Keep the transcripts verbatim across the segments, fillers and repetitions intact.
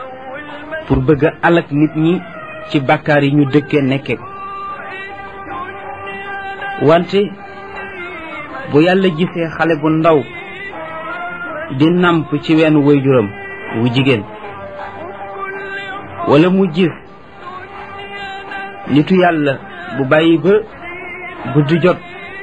pour bëgg a alak nit ñi ci bàkkaar yi ñu dëkkee nekke ko wante bu yàlla gisee xale bu ndaw di nàmp ci wenn waajuram wu jigéen wala mu gis nitu yàlla bu bàyyi ba guddi jot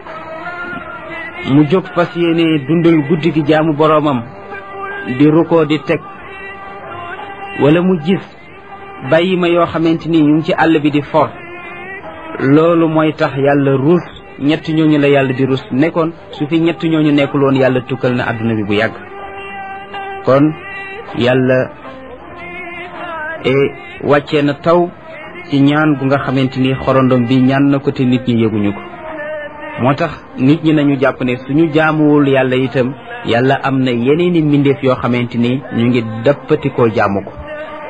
mu jóg fas yéene dundal guddi gi jaamu boroomam di rukkoo di teg wala mu gis bàyyi ma yoo xamante ni ñu ngi ci àll bi di for loolu mooy tax yàlla ruus ñett ñooñu la yàlla di ruus nekkoon su fi ñett ñooñu nekkul woon yàlla tukkal na àdduna bi bu yàgg kon yàlla e wàccee na taw ci ñaan gu nga xamante ni xorondom bi ñaan na ko te nit ñi yëguñu ko moo tax nit ñi nañu jàpp ne suñu jaamuwul yàlla itam yàlla am na yeneeni mbindeef yoo xamante ni ñu ngi dëppati koo jaamu ko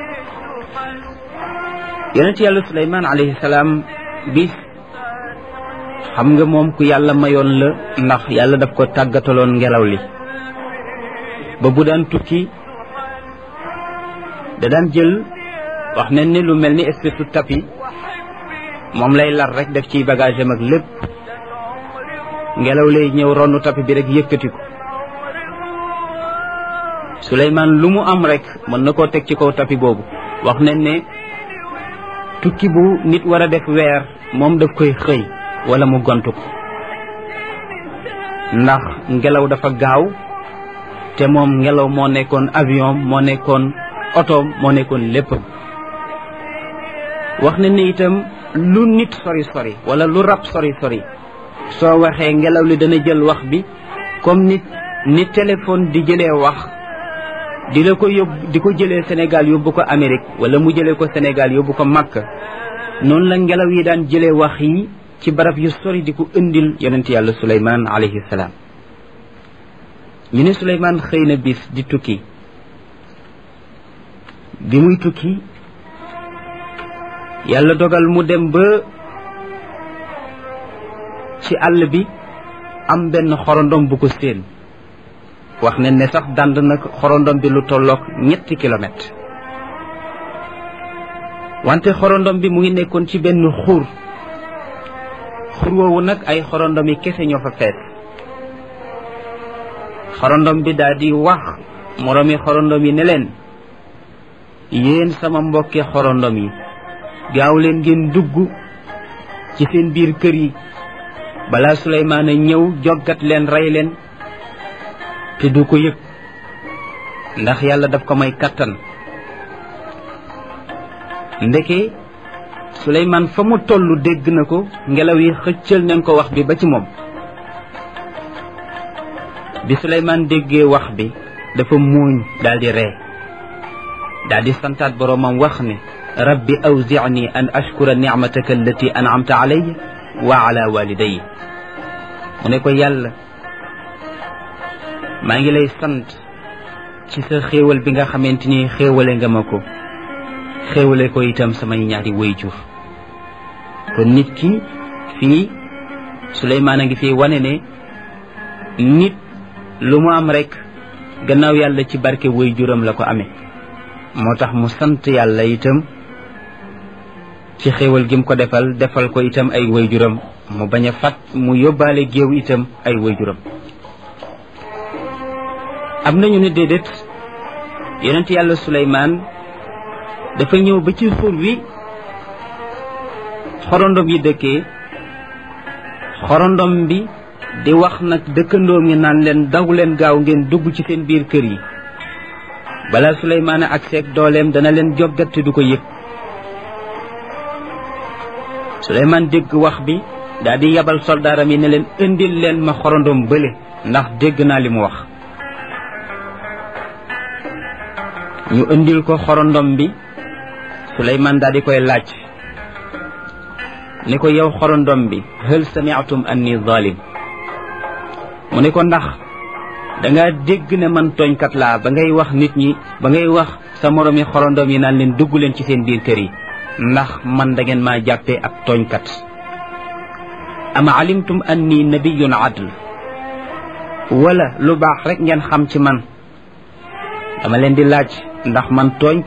yonent yàlla Suleymaan alayhi salaam bis xam nga moom ku yàlla mayoon la ndax yàlla daf ko tàggataloon ngelaw li ba bu daan tukki da daan jël wax nañ ne lu mel ni espèce de tapis moom lay lar rek def ciy bagage am ak lépp ngelaw lay ñëw ronu tapis bi rek yëkkati ko Suleymaan lu mu am rek mën na koo teg ci kaw tapis boobu wax nañ ne tukki bu nit war a def weer moom daf koy xëy wala mu gontu ko ndax ngelaw dafa gaaw te moom ngelaw moo nekkoon avion moo nekkoon oto moo nekkoon lépp wax na ni itam lu nit sori sori wala lu rab sori sori soo waxee ngelaw li dana jël wax bi comme nit ni téléphone di jëlee wax di la ko yóbbu di ko jëlee Sénégal yóbbu ko Amérique wala mu jëlee ko Sénégal yóbbu ko Makka noonu la ngelaw yi daan jëlee wax yi ci barab yu sori di ko indil yonent yàlla Suleymaan alayhi salaam ñu ne Suleymaan xëy na bis di tukki bi muy tukki yàlla dogal mu dem ba ci àll bi am benn xorondom bu ko séen wax nañ ne sax dand nag xorondom bi lu tolloog ñetti kilomètre wante xorondom bi mu ngi nekkoon ci benn xur xur woowu nag ay xorondom yi kese ñoo fa fees xorondom bi daal di wax moroomi xorondom yi ne leen yéen sama mbokki xorondom yi gaaw leen ngeen dugg ci seen biir kër yi balaa Suleymaan a ñëw joggat leen rey leen te du ko yëg ndax yàlla daf ko may kattan ndeke Suleymaan fa mu tollu dégg na ko ngelaw yi xëccal nañ ko wax bi ba ci moom bi Suleymaan déggee wax bi dafa muuñ daldi ree daldi santaat boroomam wax ne rabbi awzi'ni an ashkura ni'mataka allati an'amta alayya wa ala walidayya mu ne ko yàlla maa ngi lay sant ci sa xéewal bi nga xamante ni xéewale nga ma ko xéewale ko itam samay ñaari wayjur kon nit ki fii Suleymaan a ngi fii wane ne nit lu mu am rek gannaaw yàlla ci barke wayjuram la ko amee moo tax mu sant yàlla itam ci xéewal gi mu ko defal defal ko itam ay wayjuram mu bañ a fat mu yóbbaale géew itam ay wayjuram am nañu ne déedéet yonent yàlla Suleymaan dafa ñëw ba ci xur wi xorondom yi dëkkee xorondom bi di wax nag dëkkandoom ñi naan leen daw leen gaaw ngeen dugg ci seen biir kër yi balaa Suleymaan ak seeg dooleem dana leen joggat te du ko yëg Suleymaan dégg wax bi daal di yabal soldaaram yi ne leen indil leen ma xorondom bële ndax dégg naa li mu wax ñu indil ko xorondom bi Suleymaan daal di koy laaj ne ko yow xorondom bi hal sami'tum anni zalim mu ne ko ndax danga dégg ne man tooñkat laa ba ngay wax nit ñi ba ngay wax sa moromi xorondom yi naan leen dugg leen ci seen biir kër yi ndax man da ngeen maa jàppee ak tooñkat ama alimtum anni nabiyyun adl wala lu baax rek ngeen xam ci man dama leen di laaj ndax man tooñ